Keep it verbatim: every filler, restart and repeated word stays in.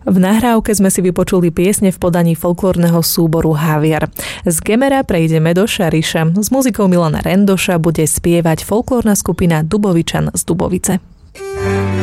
V nahrávke sme si vypočuli piesne v podaní folklórneho súboru Haviar. Z Gemera prejdeme do Šariša. S muzikou Milana Rendoša bude spievať folklórna skupina Dubovičan z Dubovice.